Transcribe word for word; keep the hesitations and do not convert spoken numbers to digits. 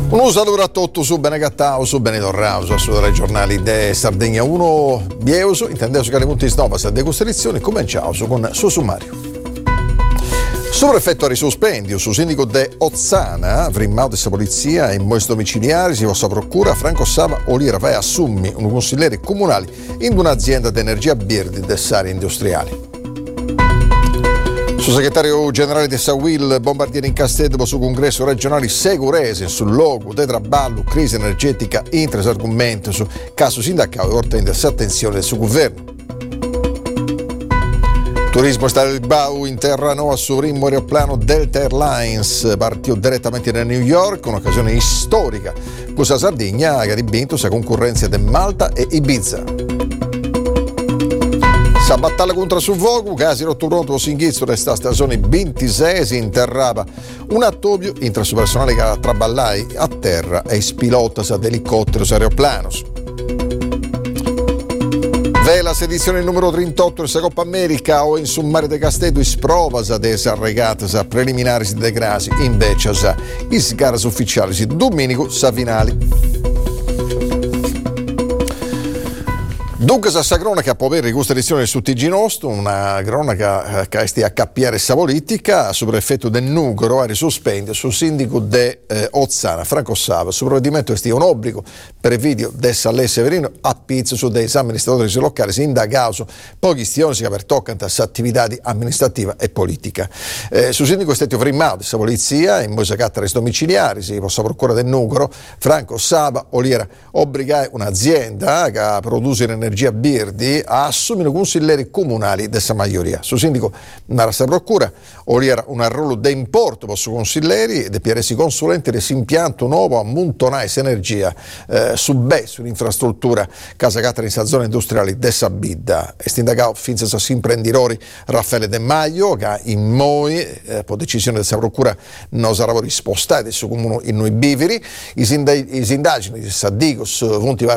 Un usato a tutto su bene cattao, su bene torrauso, su dai giornali de Sardegna uno Bieuso, intendeso che le punti snova sa de costrizioni, cominciamo con suo sommario. Su prefetto a risospendio, su sindaco de Ozzana, Vrimmau dessa polizia e in moes domiciliari, si vostra procura, Franco Sava Oliera vai assummi un consigliere comunale in un'azienda di energia birdi dess'area industriali. Su segretario generale di Sauil, bombardiere in Castello su congresso regionale Segurese sul logo de traballo, crisi energetica, intres argomento su caso sindacale e ortende attenzione del suo governo. Turismo Stato di Bau in terra nuova su primo aeroplano Delta Airlines, partito direttamente da New York, un'occasione storica con la Sardegna che ha vinto la concorrenza di Malta e Ibiza. La battaglia contro su Vogu, casi rotto pronto su inghizzo resta stagione ventisei, si interrava un attobio intra su personale che traballai a terra e spilota sa elicottero su aeroplanos. Vela sedizione numero trentotto della Coppa America o in Summare de Castello isprova sa desa regata sa preliminari si de grasi invece sa is garas ufficiali si domenico sa finali. Dunque, questa cronaca può avere questa edizione su T G Nostro, una cronaca che sta a capire questa politica, su prefetto del Nugro, a risospendio, su sindaco de eh, Ozzana, Franco Sava, su provvedimento che è un obbligo per il video del Sallè Severino a pizzo su dei amministratori locali, si indaga su pochi questioni che per toccano attività amministrativa e politica. Eh, su sindaco è stato firmato questa polizia, in moisa cattara domiciliari, si possa procura del Nugro, Franco Sava, Oliera, obbligare un'azienda che produce energia Energia Birdi a assumere consiglieri comunali dessa maggioria. Su sindaco nella procura Oliera un ruolo da importo per i consiglieri e per i consulenti di impianto nuovo a Montonais Energia eh, su B, sull'infrastruttura casa catara in zona industriale dessa Bidda. E stindagato finza a imprenditori Raffaele De Maio che in Moi eh, per decisione della procura non saranno rispostati su comune in noi biveri. I, sinda- i indagini di Sadigos